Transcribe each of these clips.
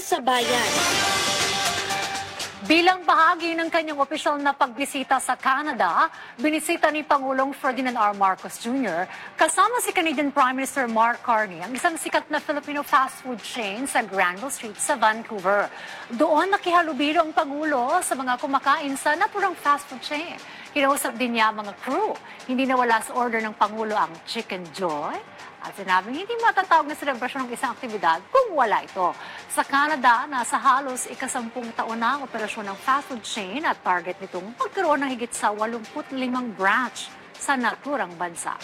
sa bayan. Bilang bahagi ng kanyang opisyal na pagbisita sa Canada, binisita ni Pangulong Ferdinand R. Marcos Jr. kasama si Canadian Prime Minister Mark Carney ang isang sikat na Filipino fast food chain sa Granville Street sa Vancouver. Doon nakihalubilo ang Pangulo sa mga kumakain sa naturang fast food chain. Kinausap din niya mga crew. Hindi nawala sa order ng Pangulo ang Chicken Joy. At sinabing hindi matatawag na selebrasyon ng isang aktibidad kung wala ito. Sa Canada, nasa halos ika-10 taon na ang operasyon ng fast food chain at target nitong magkaroon ng higit sa 85 branch sa naturang bansa.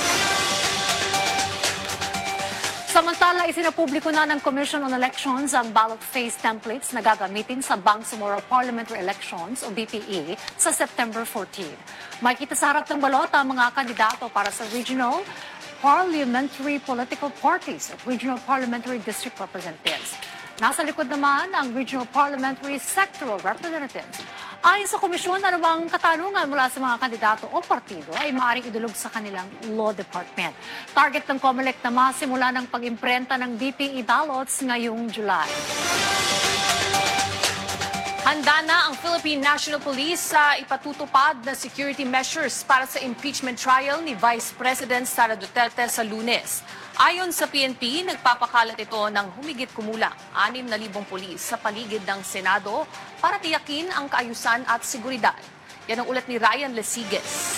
Samantala, isinapubliko na ng Commission on Elections ang ballot face templates na gagamitin sa Bangsamoro Parliamentary Elections o BPE sa September 14. Makikita sa harap ng balota ang mga kandidato para sa regional parliamentary political parties at regional parliamentary district representatives. Nasa likod naman ang regional parliamentary sectoral representatives. Ayon sa komisyon, anumang katanungan mula sa mga kandidato o partido ay maaaring idulog sa kanilang law department. Target ng COMELEC na masimula ng pag-imprenta ng BPE ballots ngayong July. Handa na ang Philippine National Police sa ipatutupad na security measures para sa impeachment trial ni Vice President Sara Duterte sa Lunes. Ayon sa PNP, nagpapakalat ito ng humigit kumulang 6,000 pulis sa paligid ng Senado para tiyakin ang kaayusan at seguridad. Yan ang ulat ni Ryan Lesiges.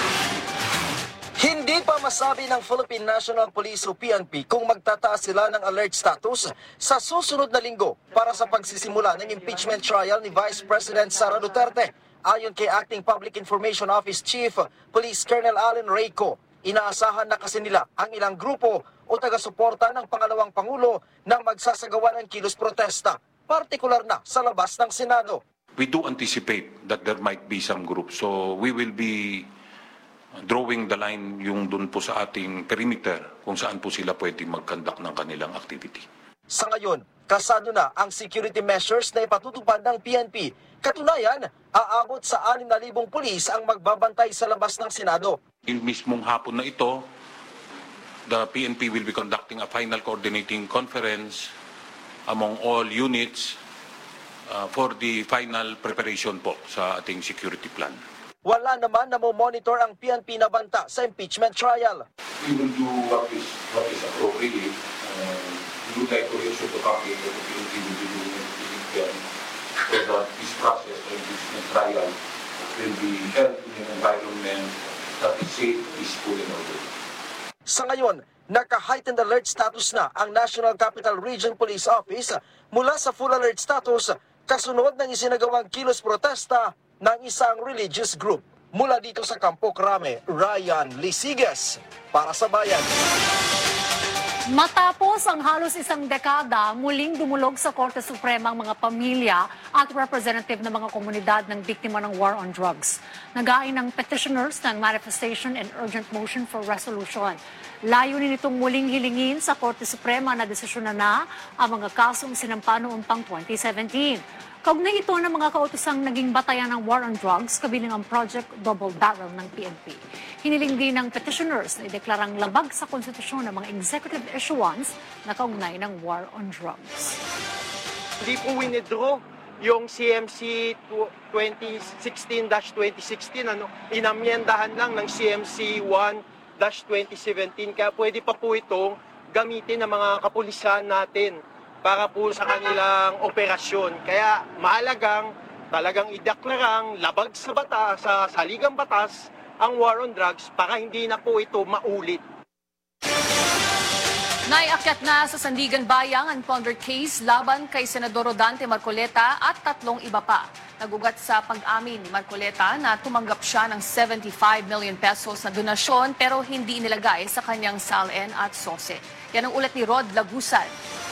Hindi pa masabi ng Philippine National Police o PNP kung magtataas sila ng alert status sa susunod na linggo para sa pagsisimula ng impeachment trial ni Vice President Sara Duterte. Ayon kay Acting Public Information Office Chief Police Colonel Allen Reyco, inaasahan na kasi nila ang ilang grupo o taga-suporta ng pangalawang Pangulo na magsasagawa ng kilos protesta, partikular na sa labas ng Senado. We do anticipate that there might be some groups, so we will be drawing the line yung dun po sa ating perimeter kung saan po sila pwede mag-conduct ng kanilang activity. Sa ngayon, kasado na ang security measures na ipatutupad ng PNP. Katunayan, aabot sa 6,000 pulis ang magbabantay sa labas ng Senado. Yung mismong hapon na ito, the PNP will be conducting a final coordinating conference among all units for the final preparation po sa ating security plan. Wala naman na monitor ang PNP na banta sa impeachment trial. We will do what is appropriate. We would like to reassure the public that the PNP will be doing everything so that this process of impeachment trial will be held in an environment that is safe, peaceful, and orderly. Sa ngayon, naka-heightened alert status na ang National Capital Region Police Office mula sa full alert status kasunod ng isinagawang kilos protesta ng isang religious group. Mula dito sa Campo Crame, Ryan Lesiges para sa Bayan. Matapos ang halos isang dekada, muling dumulog sa Korte Suprema ang mga pamilya at representative ng mga komunidad ng biktima ng war on drugs. Nagain ng petitioners ng manifestation and urgent motion for resolution. Layunin itong muling hilingin sa Korte Suprema na desisyonan na ang mga kasong sinampa noong pang 2017. Kaugnay ito ng mga kautosang naging batayan ng war on drugs, kabilang ang Project Double Barrel ng PNP. Hiniling din ng petitioners na ideklarang labag sa konstitusyon ng mga executive issuance na kaugnay ng war on drugs. Hindi po winidraw yung CMC 2016-2016, inamyendahan lang ng CMC 1-2017, kaya pwede pa po itong gamitin ng mga kapulisan natin para po sa kanilang operasyon. Kaya mahalagang talagang ideklarang labag sa batas, sa saligang batas, ang war on drugs para hindi na po ito maulit. Naiakyat na sa Sandigan Bayang ang plunder case laban kay Senador Rodante Marcoleta at 3 iba pa. Nagugat sa pag-amin ni Marcoleta na tumanggap siya ng 75 million pesos na donasyon pero hindi inilagay sa kanyang SALN at SOSE. Yan ang ulat ni Rod Lagusan.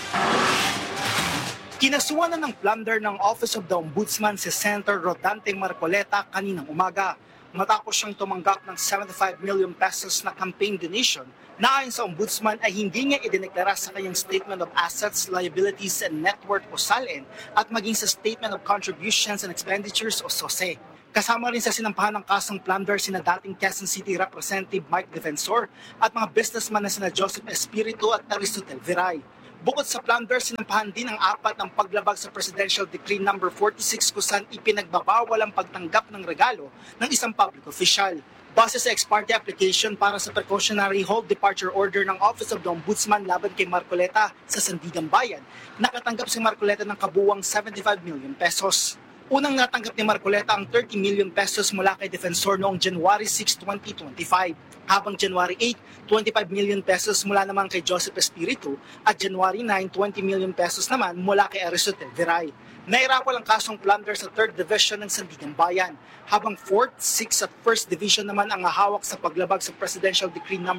Kinasuhan na ng plunder ng Office of the Ombudsman si Senator Rodante Marcoleta kaninang umaga matapos siyang tumanggap ng 75 million pesos na campaign donation na ayon sa Ombudsman ay hindi niya idineklara sa kanyang Statement of Assets, Liabilities and Net Worth o SALN at maging sa Statement of Contributions and Expenditures o SOSE. Kasama rin sa sinampahan ng kasong plunder sina dating Quezon City Representative Mike Defensor at mga businessman na sina Joseph Espiritu at Aristotel Viray. Bukod sa plunder, sinampahan din ang 4 ng paglabag sa Presidential Decree No. 46 kung saan ipinagbabawal ang pagtanggap ng regalo ng isang public official. Base sa ex parte application para sa precautionary hold departure order ng Office of the Ombudsman laban kay Marcoleta sa Sandigan Bayan, nakatanggap si Marcoleta ng kabuuang 75 million pesos. Unang natanggap ni Marcoleta ang 30 million pesos mula kay Defensor noong January 6, 2025. Habang January 8, 25 million pesos mula naman kay Joseph Espiritu at January 9, 20 million pesos naman mula kay Aristotel Viray. Nairakwal ang kasong plunder sa 3rd Division ng Sandigan Bayan, habang 4th, 6th at 1st Division naman ang hahawak sa paglabag sa Presidential Decree No.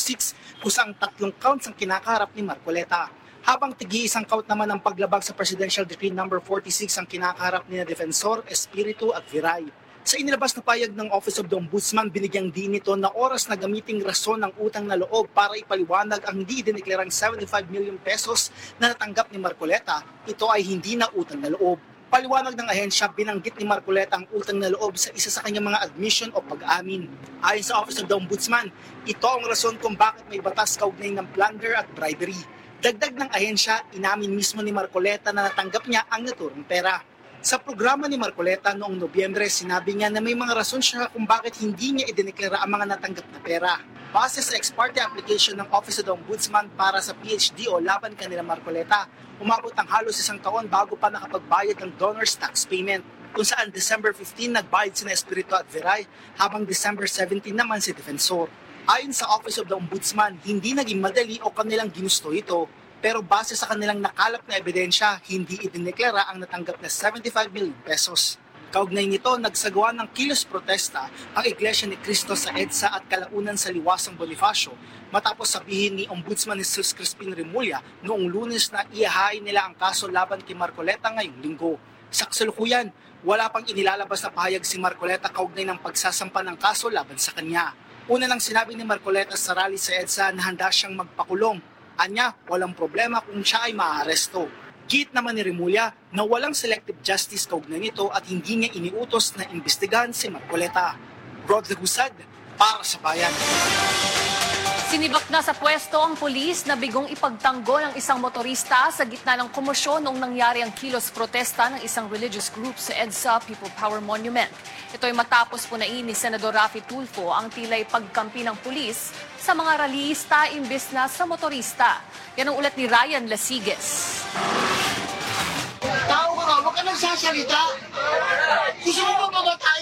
46 kung saan 3 counts ang kinakaharap ni Marcoleta. Habang tigi-isang count naman ang paglabag sa Presidential Decree No. 46 ang kinakaharap ni Defensor, Espiritu at Viray. Sa inilabas na payag ng Office of the Ombudsman, binigyang din nito na oras na gamiting rason ng utang na loob para ipaliwanag ang hindi dineklarang 75 million pesos na natanggap ni Marcoleta. Ito ay hindi na utang na loob. Paliwanag ng ahensya, binanggit ni Marcoleta ang utang na loob sa isa sa kanyang mga admission o pag-amin. Ayon sa Office of the Ombudsman, ito ang rason kung bakit may batas kaugnay ng plunder at bribery. Dagdag ng ahensya, inamin mismo ni Marcoleta na natanggap niya ang naturang pera. Sa programa ni Marcoleta noong Nobyembre, sinabi niya na may mga rason siya kung bakit hindi niya idineklara ang mga natanggap na pera. Base sa ex parte application ng Office of the Ombudsman para sa PhD o laban kanila Marcoleta, umabot ang halos 1 taon bago pa nakapagbayad ng donor's tax payment, kung saan December 15 nagbayad sina Espiritu at Viray, habang December 17 naman si Defensor. Ayon sa Office of the Ombudsman, hindi naging madali o kanilang ginusto ito, pero base sa kanilang nakalap na ebidensya, hindi idineklara ang natanggap na 75 million pesos. Kaugnay nito, nagsagawa ng kilos protesta ang Iglesia ni Cristo sa EDSA at Kalaunan sa Liwasang Bonifacio matapos sabihin ni Ombudsman Jesus Crispin Remulla noong Lunes na ihahain nila ang kaso laban kay Marcoleta ngayong linggo. Sa kasalukuyan, wala pang inilalabas na pahayag si Marcoleta kaugnay ng pagsasampa ng kaso laban sa kanya. Una nang sinabi ni Marcoleta sa rally sa EDSA na handa siyang magpakulong. Anya, walang problema kung siya ay maaaresto. Git naman ni Remulla na walang selective justice kaugnay nito at hindi niya iniutos na imbestigahan si Marcoleta. Rod Legusad, para sa Bayan. Sinibak na sa pwesto ang pulis na bigong ipagtanggol ang isang motorista sa gitna ng komosyon noong nangyari ang kilos protesta ng isang religious group sa EDSA People Power Monument. Ito ay matapos punain ni Senador Raffy Tulfo ang tilay pagkampi ng pulis sa mga rallyista imbes na sa motorista. Yan ang ulat ni Ryan Lasigues. Tao ka nga, huwag ka nagsasalita. Gusto mo ba mamatay?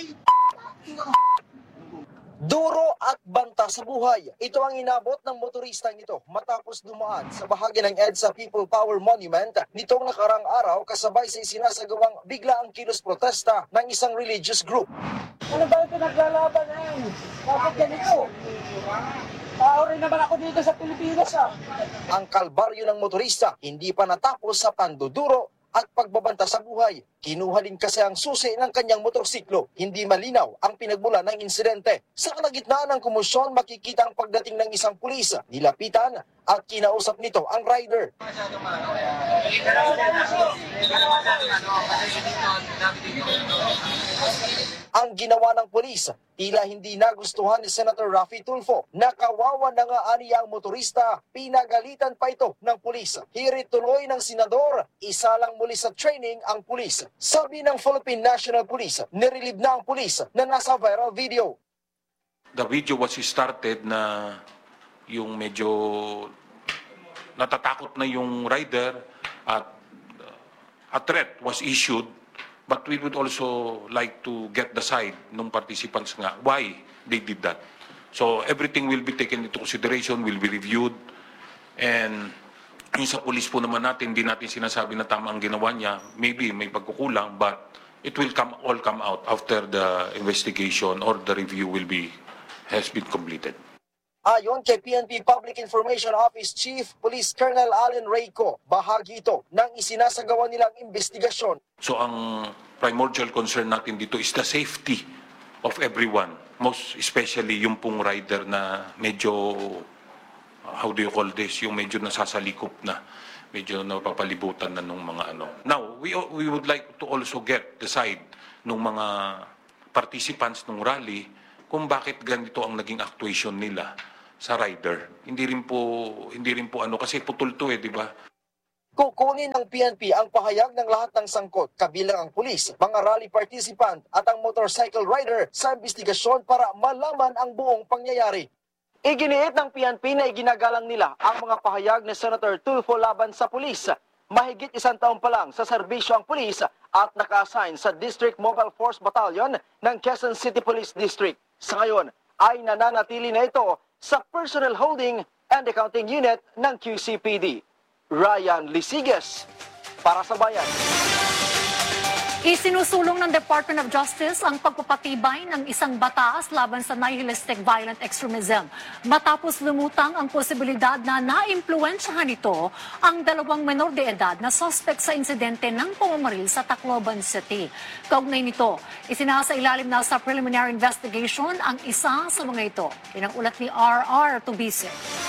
Duro at banta sa buhay. Ito ang inabot ng motoristang ito matapos dumaan sa bahagi ng EDSA People Power Monument nitong nakarang araw kasabay sa isinasagawang biglaang kilos protesta ng isang religious group. Ano ba yung pinaglalaban eh? Bakit ganito? Tao rin naman ako dito sa Pilipinas ah. Ang kalbaryo ng motorista hindi pa natapos sa panduduro at pagbabanta sa buhay. Kinuha din kasi ang susi ng kanyang motorsiklo. Hindi malinaw ang pinagmula ng insidente. Sa kalagitnaan ng komosyon, makikita ang pagdating ng isang pulis. Nilapitan at kinausap nito ang rider. Ang ginawa ng pulis, tila hindi nagustuhan ni Senator Raffy Tulfo. Nakawawa na nga aniya ang motorista, pinagalitan pa ito ng pulis. Hirit tuloy ng senador, isa lang muli sa training ang pulis. Sabi ng Philippine National Police, nirelieve na ang pulis na nasa viral video. The video was started na yung medyo natatakot na yung rider at a threat was issued. But we would also like to get the side ng participants nga why they did that. So everything will be taken into consideration, will be reviewed. And yung sa police po naman natin, hindi natin sinasabi na tama ang ginawa niya. Maybe may pagkukulang, but it will all come out after the investigation or the review has been completed. Ayon kay PNP Public Information Office Chief Police Colonel Allen Reyco, bahagi ito ng isinasagawa nilang investigasyon. So ang primordial concern natin dito is the safety of everyone, most especially yung pong rider na medyo, how do you call this, yung medyo nasasalikop na, medyo napapalibutan na nung mga ano. Now, we would like to also get the side ng mga participants ng rally kung bakit ganito ang naging actuation nila sa rider. Hindi rin po ano kasi putol to di ba? Kukunin ng PNP ang pahayag ng lahat ng sangkot, kabilang ang pulis, mga rally participant at ang motorcycle rider sa investigasyon para malaman ang buong pangyayari. Iginiit ng PNP na iginagalang nila ang mga pahayag ni Senator Tulfo laban sa pulis. Mahigit 1 taon pa lang sa serbisyo ang pulis at naka-assign sa District Mobile Force Battalion ng Quezon City Police District. Sa ngayon ay nananatili na ito sa Personnel Holding and Accounting Unit ng QCPD. Ryan Lisiges, para sa Bayan. Isinusulong ng Department of Justice ang pagpapatibay ng isang batas laban sa nihilistic violent extremism matapos lumutang ang posibilidad na naimpluwensyahan nito ang 2 menor de edad na suspect sa insidente ng pamamaril sa Tacloban City. Kaugnay nito, isinasailalim na sa preliminary investigation ang isa sa mga ito. Yan ang ulat ni R.R. Tubise.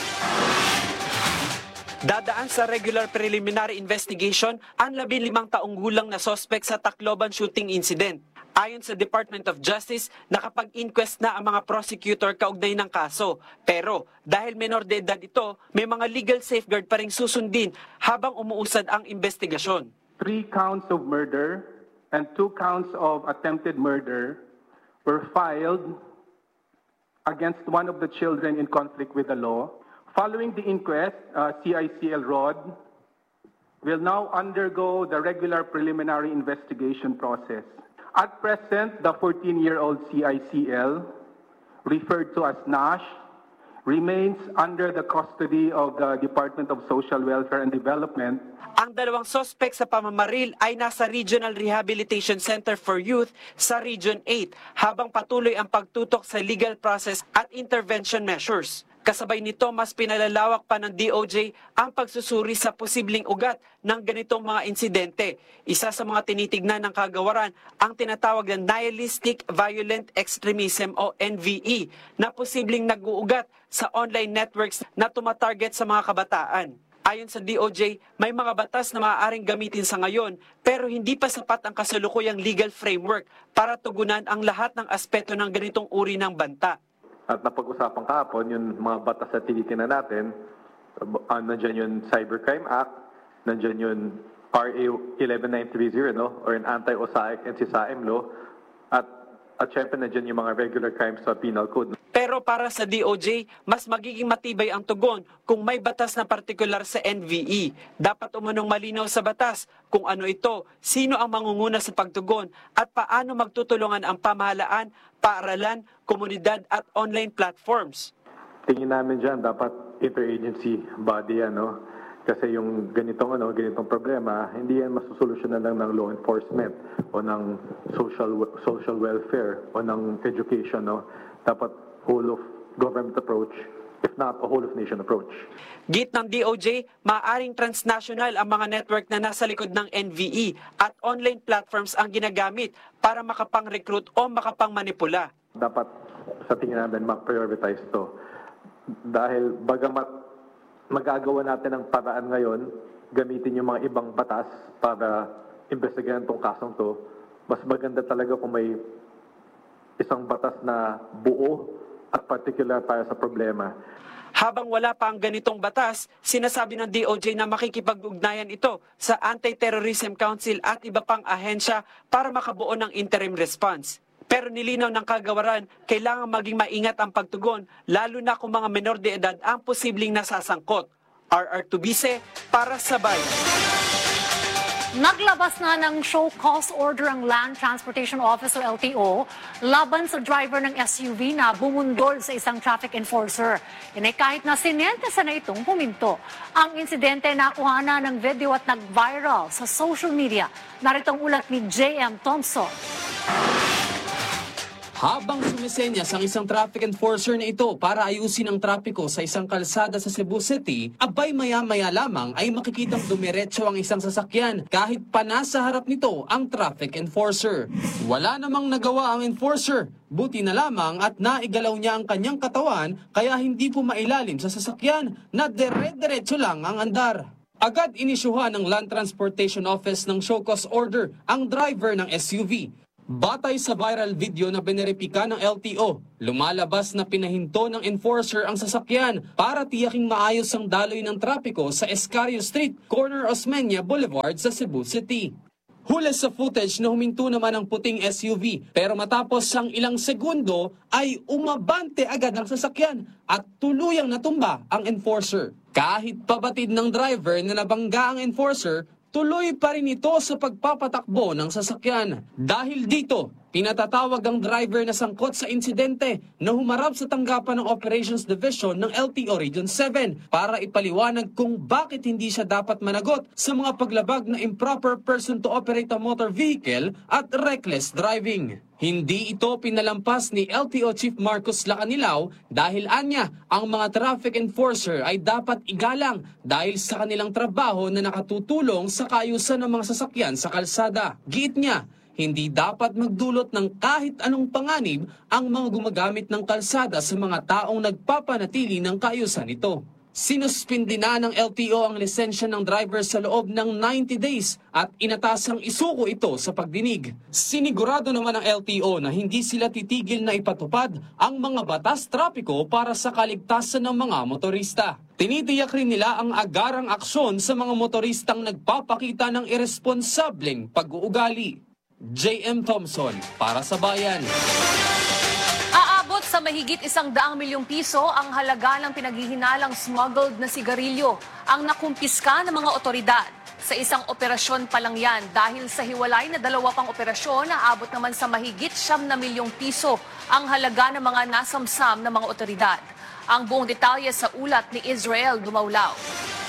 Dadaan sa regular preliminary investigation ang 15 taong gulang na suspect sa Tacloban shooting incident. Ayon sa Department of Justice, nakapag-inquest na ang mga prosecutor kaugnay ng kaso. Pero dahil menor de edad ito, may mga legal safeguard pa ring susundin habang umuusad ang investigasyon. 3 counts of murder and 2 counts of attempted murder were filed against one of the children in conflict with the law. Following the inquest, CICL Rod will now undergo the regular preliminary investigation process. At present, the 14-year-old CICL, referred to as Nash, remains under the custody of the Department of Social Welfare and Development. Ang 2 suspect sa pamamaril ay nasa Regional Rehabilitation Center for Youth sa Region 8 habang patuloy ang pagtutok sa legal process at intervention measures. Kasabay nito, mas pinalalawak pa ng DOJ ang pagsusuri sa posibleng ugat ng ganitong mga insidente. Isa sa mga tinitignan ng kagawaran ang tinatawag na nihilistic violent extremism o NVE na posibleng nag-uugat sa online networks na tumatarget sa mga kabataan. Ayon sa DOJ, may mga batas na maaaring gamitin sa ngayon pero hindi pa sapat ang kasalukuyang legal framework para tugunan ang lahat ng aspeto ng ganitong uri ng banta. At napag-usapan kahapon, yung mga batas na tinitingnan natin, nandiyan yung Cybercrime Act, nandiyan yung RA 11930, no? Or an Anti-OSAIC and CSAIM law, at syempre nandiyan yung mga regular crimes sa Penal Code. Pero para sa DOJ, mas magiging matibay ang tugon kung may batas na partikular sa NVE. Dapat umunong malinaw sa batas kung ano ito, sino ang mangunguna sa pagtugon, at paano magtutulungan ang pamahalaan, paaralan, komunidad at online platforms. Tingin namin dyan, dapat interagency body yan, no? Kasi yung ganitong problema, hindi yan masusolusyonan lang ng law enforcement o ng social welfare o ng education, no? Dapat whole of government approach, if not a whole of nation approach. Git ng DOJ, maaaring transnational ang mga network na nasa likod ng NVE at online platforms ang ginagamit para makapang-recruit o makapang-manipula. Dapat sa tingin namin mag-prioritize to. Dahil bagamat magagawa natin ang paraan ngayon, gamitin yung mga ibang batas para investigahan itong kasong to, mas maganda talaga kung may isang batas na buo at particular para sa problema. Habang wala pa ang ganitong batas, sinasabi ng DOJ na makikipag-ugnayan ito sa Anti-Terrorism Council at iba pang ahensya para makabuo ng interim response. Pero nilinaw ng kagawaran, kailangan maging maingat ang pagtugon, lalo na kung mga menor de edad ang posibleng nasasangkot. R.R. Tubise, para sa Bayan. Naglabas na ng show cause order ang Land Transportation Office o LTO laban sa driver ng SUV na bumundol sa isang traffic enforcer. Yan ay kahit na sinentesa na itong huminto. Ang insidente nakuha na ng video at nag-viral sa social media. Narito ang ulat ni J.M. Thompson. Habang sumisenyas ang isang traffic enforcer na ito para ayusin ang trapiko sa isang kalsada sa Cebu City, abay maya-maya lamang ay makikitang dumiretso ang isang sasakyan kahit pa nasa harap nito ang traffic enforcer. Wala namang nagawa ang enforcer, buti na lamang at naigalaw niya ang kanyang katawan kaya hindi po mailalim sa sasakyan na dire-diretso lang ang andar. Agad inisyuhan ng Land Transportation Office ng show cause order ang driver ng SUV. Batay sa viral video na bineripika ng LTO, lumalabas na pinahinto ng enforcer ang sasakyan para tiyaking maayos ang daloy ng trapiko sa Escario Street, corner Osmeña Boulevard sa Cebu City. Huli sa footage na huminto naman ang puting SUV pero matapos ang ilang segundo ay umabante agad ang sasakyan at tuluyang natumba ang enforcer. Kahit pabatid ng driver na nabangga ang enforcer, tuloy pa rin ito sa pagpapatakbo ng sasakyan. Dahil dito, pinatatawag ang driver na sangkot sa insidente na humarap sa tanggapan ng Operations Division ng LTO Region 7 para ipaliwanag kung bakit hindi siya dapat managot sa mga paglabag na improper person to operate a motor vehicle at reckless driving. Hindi ito pinalampas ni LTO Chief Marcos Lacanilao dahil anya ang mga traffic enforcer ay dapat igalang dahil sa kanilang trabaho na nakatutulong sa kaayusan ng mga sasakyan sa kalsada. Giit niya, hindi dapat magdulot ng kahit anong panganib ang mga gumagamit ng kalsada sa mga taong nagpapanatili ng kaayusan nito. Sinuspindi na ng LTO ang lisensya ng driver sa loob ng 90 days at inatasang isuko ito sa pagdinig. Sinigurado naman ng LTO na hindi sila titigil na ipatupad ang mga batas trapiko para sa kaligtasan ng mga motorista. Tinitiyak rin nila ang agarang aksyon sa mga motoristang nagpapakita ng irresponsableng pag-uugali. J.M. Thompson para sa Bayan. Aabot sa mahigit 100 milyong piso ang halaga ng pinaghihinalang smuggled na sigarilyo ang nakumpiska ng mga otoridad. Sa isang operasyon pa lang yan dahil sa hiwalay na 2 pang operasyon, aabot naman sa mahigit 9 milyong piso ang halaga ng mga nasamsam ng mga otoridad. Ang buong detalye sa ulat ni Israel Dumaulaw.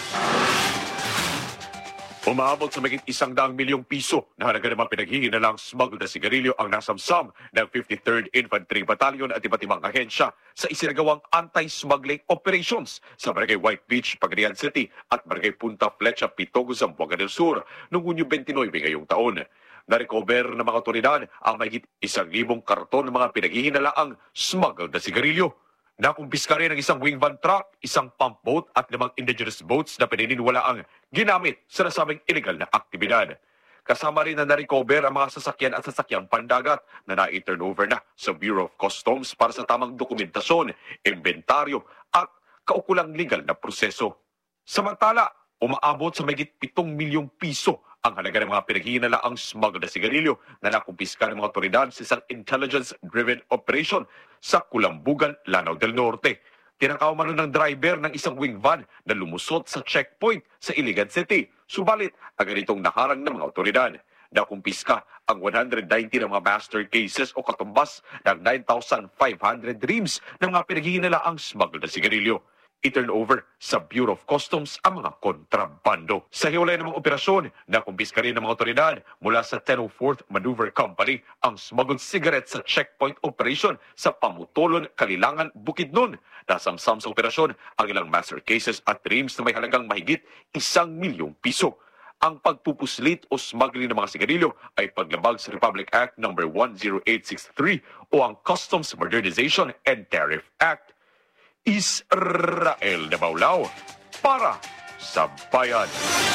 Umaabot sa mahigit 100 milyong piso na halaga ng mga pinaghihinalang smuggled na sigarilyo ang nasamsam ng 53rd Infantry Battalion at iba't ibang ahensya sa isinagawang anti-smuggling operations sa Barangay White Beach, Pagadian City at Barangay Punta Flecha, Pitogo, Zamboanga del Sur noong Hunyo 29 ngayong taon. Na-recover ng mga otoridad ang mahigit 1,000 karton ng mga pinaghihinalaang smuggled na sigarilyo. Nakumpiska rin ang isang wing van truck, isang pump boat at 5 indigenous boats na pinininwalaang ginamit sa nasabing illegal na aktibidad. Kasama rin na na-recover ang mga sasakyan at sasakyang pandagat na na-turnover na sa Bureau of Customs para sa tamang dokumentasyon, inventaryo at kaukulang legal na proseso. Samantala, umaabot sa mahigit 7 milyong piso ang halaga ng mga pinaghihinalaang smuggled na sigarilyo na nakumpiska ng mga otoridad sa isang intelligence-driven operation sa Kulambugan, Lanao del Norte. Tinakaw man ng driver ng isang wing van na lumusot sa checkpoint sa Iligan City. Subalit, agad itong naharang ng mga otoridad. Nakumpiska ang 190 ng mga master cases o katumbas ng 9,500 reams ng mga pinaghihinalaang smuggled na sigarilyo. I-turnover sa Bureau of Customs ang mga kontrabando. Sa hiwalay ng mga operasyon, nakumpiska rin ng mga otoridad mula sa 1004th Maneuver Company ang smuggled cigarettes sa checkpoint operation sa Pamutolon, Kalilangan, Bukidnon. Nasamsam sa operasyon ang ilang master cases at reams na may halagang mahigit 1 milyong piso. Ang pagpupuslit o smuggling ng mga sigarilyo ay paglabag sa Republic Act No. 10863 o ang Customs Modernization and Tariff Act. Israel Dumaulaw para sa Bayan.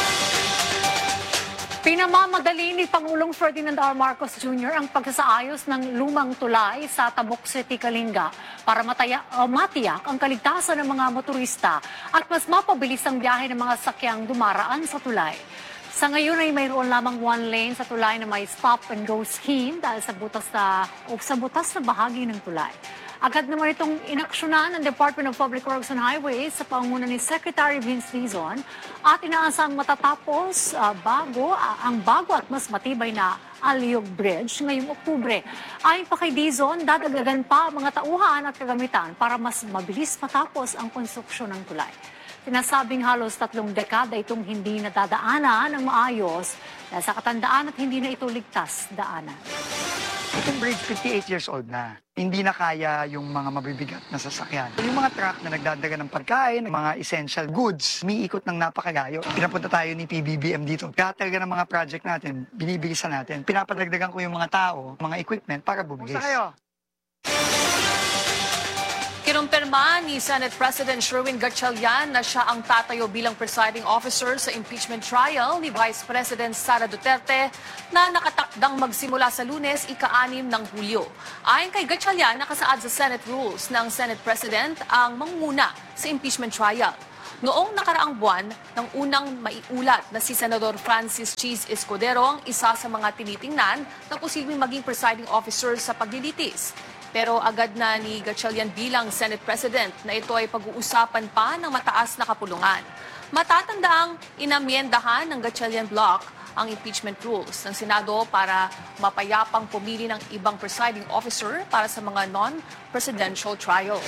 Pinamamadali ni Pangulong Ferdinand R. Marcos Jr. ang pagsasaayos ng lumang tulay sa Tabuk City, Kalinga para matiyak ang kaligtasan ng mga motorista at mas mapabilis ang biyahe ng mga sakyang dumaraan sa tulay. Sa ngayon ay mayroon lamang 1 lane sa tulay na may stop-and-go scheme dahil sa butas na bahagi ng tulay. Agad naman itong inaksyonan ng Department of Public Works and Highways sa pangunguna ni Secretary Vince Dizon at inaasang matatapos ang bago at mas matibay na Aliog Bridge ngayong Oktubre. Ayon pa kay Dizon, dadagdagan pa ang mga tauhan at kagamitan para mas mabilis matapos ang konstruksyon ng tulay. Sinasabing halos 3 dekada itong hindi nadadaanan ng maayos dahil sa katandaan at hindi na ito ligtas daanan. Itong bridge, 58 years old na. Hindi na kaya yung mga mabibigat na sasakyan. Yung mga truck na nagdadaga ng pagkain, mga essential goods, umiikot ng napakalayo. Pinapunta tayo ni PBBM dito. Kaya talaga ng mga project natin, binibilisan natin. Pinapadagdagan ko yung mga tao, mga equipment para bumilis. Kinumpirma ni Senate President Sherwin Gatchalian na siya ang tatayo bilang presiding officer sa impeachment trial ni Vice President Sara Duterte na nakatakdang magsimula sa Lunes, ika-6 ng Hulyo. Ayon kay Gatchalian, nakasaad sa Senate rules na ang Senate President ang manguna sa impeachment trial. Noong nakaraang buwan, nang unang maiulat na si Senador Francis Cheese Escudero ang isa sa mga tinitingnan na posibleng maging presiding officer sa paglilitis. Pero agad na ni Gatchalian bilang Senate President na ito ay pag-uusapan pa ng mataas na kapulungan. Matatandaang inamyendahan ng Gatchalian Block ang impeachment rules ng Senado para mapayapang pumili ng ibang presiding officer para sa mga non-presidential trials.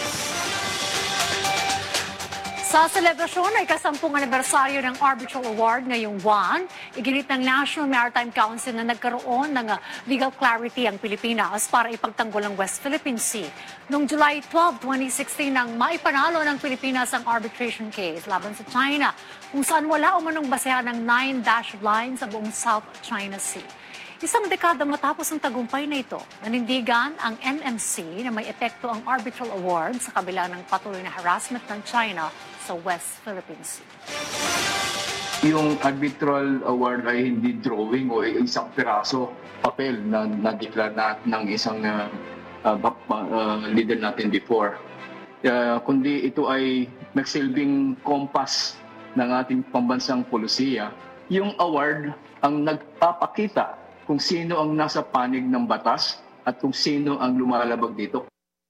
Sa selebrasyon ay kasampung anibersaryo ng Arbitral Award ngayong buwan, iginit ng National Maritime Council na nagkaroon ng legal clarity ang Pilipinas para ipagtanggol ang West Philippine Sea. Noong July 12, 2016 nang maipanalo ng Pilipinas ang arbitration case laban sa China, kung saan wala umanong basehan ng 9 dash line sa buong South China Sea. Isang dekada matapos ang tagumpay na ito, nanindigan ang NMC na may epekto ang Arbitral Award sa kabila ng patuloy na harassment ng China sa West Philippine Sea. Yung Arbitral Award ay hindi drawing o isang piraso papel na na-declare ng isang leader natin before. Kundi ito ay nagsilbing kompas ng ating pambansang polisiya. Yung award ang nagpapakita kung sino ang nasa panig ng batas at kung sino ang lumalabag dito.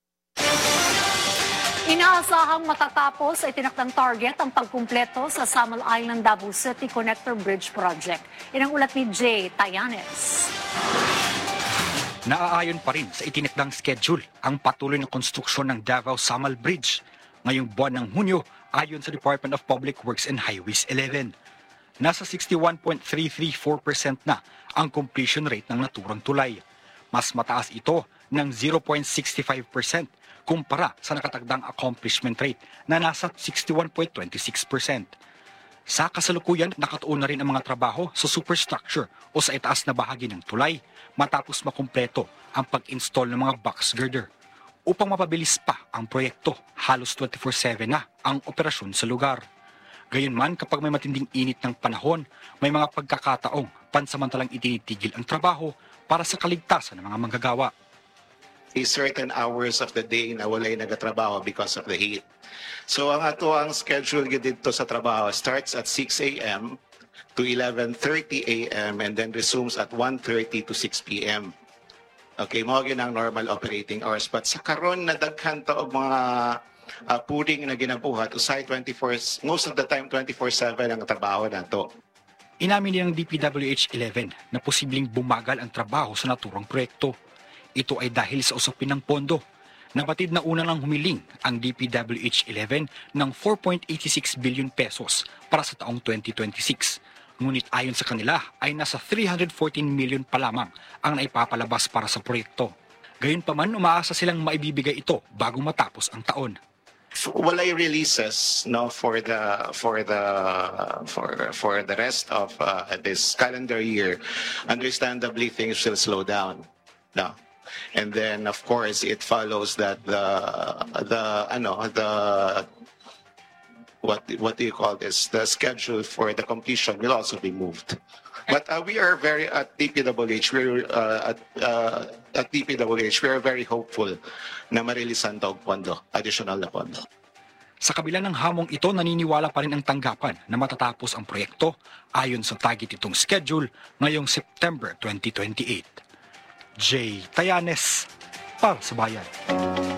Inaasahang matatapos ay tinakdang target ang pagkumpleto sa Samal Island Davao City Connector Bridge Project. Yan ang ulat ni Jay Tayanes. Naaayon pa rin sa itinakdang schedule ang patuloy na konstruksyon ng Davao-Samal Bridge ngayong buwan ng Hunyo ayon sa Department of Public Works and Highways 11. Nasa 61.334% na ang completion rate ng naturang tulay. Mas mataas ito ng 0.65% kumpara sa nakatagdang accomplishment rate na nasa 61.26%. Sa kasalukuyan, nakatuon na rin ang mga trabaho sa superstructure o sa itaas na bahagi ng tulay matapos makumpleto ang pag-install ng mga box girder. Upang mapabilis pa ang proyekto, halos 24/7 na ang operasyon sa lugar. Gayunman, kapag may matinding init ng panahon, may mga pagkakataong pansamantalang itinitigil ang trabaho para sa kaligtasan ng mga manggagawa. Certain hours of the day na walay nagatrabaho because of the heat. So ang ato ang schedule dito sa trabaho starts at 6 a.m. to 11:30 a.m. and then resumes at 1:30 to 6 p.m. Okay, mao gyud ang normal operating hours. But sa karon na daghan ta og mga puring na ginabuhat, usay 24, most of the time 24/7 ang trabaho nato. Inamin din ng DPWH-11 na posibleng bumagal ang trabaho sa naturang proyekto. Ito ay dahil sa usapin ng pondo. Nabatid na una lang humiling ang DPWH-11 ng 4.86 billion pesos para sa taong 2026. Ngunit ayon sa kanila ay nasa 314 million pa lamang ang naipapalabas para sa proyekto. Gayunpaman, umaasa silang maibibigay ito bago matapos ang taon. Walay releases no for the rest of this calendar year. Understandably, things will slow down. No. And then of course it follows that what do you call this? The schedule for the completion will also be moved. But we are very at DPWH. At DPWH, we are very hopeful na marilisan daw pondo, additional na pondo. Sa kabila ng hamong ito, naniniwala pa rin ang tanggapan na matatapos ang proyekto ayon sa target itong schedule ngayong September 2028. Jay Tayanes, para sa Bayan.